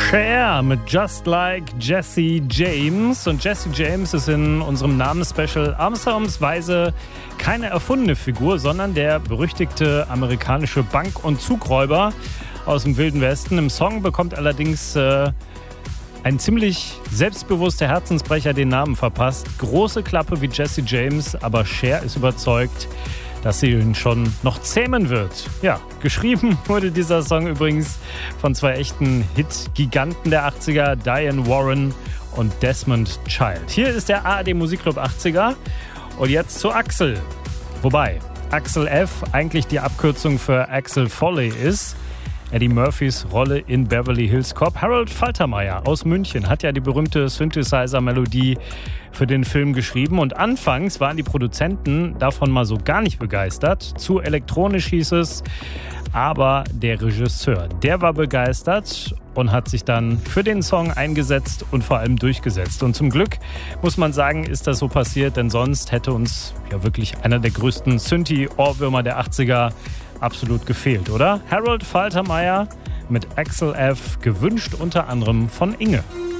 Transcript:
Cher mit Just Like Jesse James. Und Jesse James ist in unserem Namensspecial ausnahmsweise keine erfundene Figur, sondern der berüchtigte amerikanische Bank- und Zugräuber aus dem Wilden Westen. Im Song bekommt allerdings ein ziemlich selbstbewusster Herzensbrecher den Namen verpasst. Große Klappe wie Jesse James, aber Cher ist überzeugt, dass sie ihn schon noch zähmen wird. Ja, geschrieben wurde dieser Song übrigens von zwei echten Hit-Giganten der 80er, Diane Warren und Desmond Child. Hier ist der ARD Musikclub 80er und jetzt zu Axel. Wobei Axel F. eigentlich die Abkürzung für Axel Foley ist. Eddie Murphys Rolle in Beverly Hills Cop. Harold Faltermeyer aus München hat ja die berühmte Synthesizer-Melodie für den Film geschrieben. Und anfangs waren die Produzenten davon mal so gar nicht begeistert. Zu elektronisch hieß es. Aber der Regisseur, der war begeistert und hat sich dann für den Song eingesetzt und vor allem durchgesetzt. Und zum Glück, muss man sagen, ist das so passiert, denn sonst hätte uns ja wirklich einer der größten Synthi-Ohrwürmer der 80er absolut gefehlt, oder? Harold Faltermeyer mit Axel F., gewünscht unter anderem von Inge.